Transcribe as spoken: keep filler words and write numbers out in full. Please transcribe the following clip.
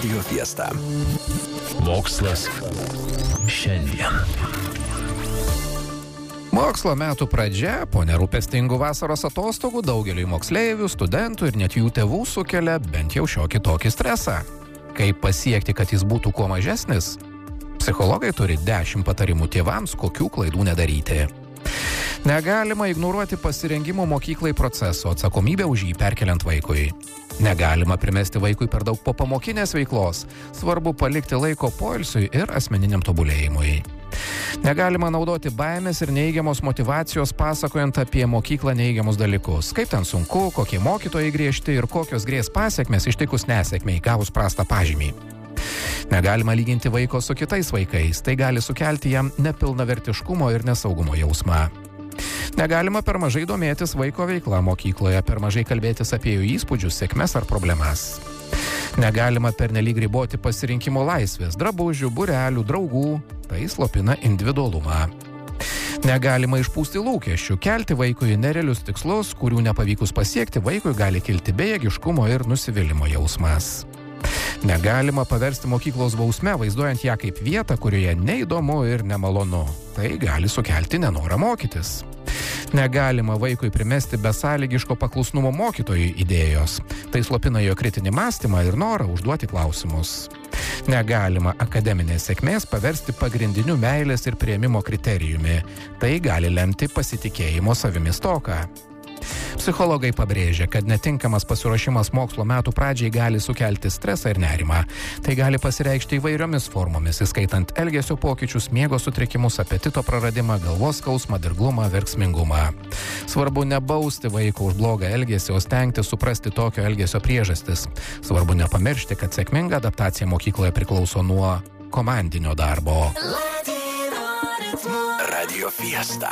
Radio Fiesta. Mokslas šiandien. Mokslo metų pradžia, po nerūpestingų vasaros atostogų, daugeliui moksleivių, studentų ir net jų tėvų sukelia bent jau šiokį tokį stresą. Kaip pasiekti, kad jis būtų kuo mažesnis? Psichologai turi dešimt patarimų tėvams, kokių klaidų nedaryti. Negalima ignoruoti pasirengimo mokyklai proceso, atsakomybę už jį perkeliant vaikui. Negalima primesti vaikui per daug popamokinės veiklos, svarbu palikti laiko poilsiui ir asmeniniam tobulėjimui. Negalima naudoti baimės ir neigiamos motyvacijos pasakojant apie mokyklą neigiamus dalykus. Kaip ten sunku, kokie mokytojai griežti ir kokios grės pasiekmes ištikus nesėkmei gavus prastą pažymį. Negalima lyginti vaiko su kitais vaikais, tai gali sukelti jam nepilnavertiškumo ir nesaugumo jausmą. Negalima per mažai domėtis vaiko veikla mokykloje, per mažai kalbėtis apie jų įspūdžius, sėkmes ar problemas. Negalima pernelyg riboti pasirinkimo laisvės, drabužių, būrelių, draugų, tai slopina individualumą. Negalima išpūsti lūkesčių, kelti vaikui nerealius tikslus, kurių nepavykus pasiekti, vaikui gali kilti bejėgiškumo ir nusivylimo jausmas. Negalima paversti mokyklos bausme, vaizduojant ją kaip vietą, kurioje neįdomu ir nemalonu. Tai gali sukelti nenorą mokytis. Negalima vaikui primesti besąlygiško paklusnumo mokytojui idėjos. Tai slopina jo kritinį mąstymą ir norą užduoti klausimus. Negalima akademinės sėkmės paversti pagrindiniu meilės ir priėmimo kriterijumi. Tai gali lemti pasitikėjimo savimi stoką. Psichologai pabrėžia, kad netinkamas pasiruošimas mokslo metų pradžiai gali sukelti stresą ir nerimą. Tai gali pasireikšti įvairiomis formomis, įskaitant elgesio pokyčius, miego sutrikimus, apetito praradimą, galvos skausmą, dirglumą, verksmingumą. Svarbu nebausti vaiko už blogą elgesį, o stengti suprasti tokio elgesio priežastis. Svarbu nepamiršti, kad sėkminga adaptacija mokykloje priklauso nuo komandinio darbo. Radio Fiesta.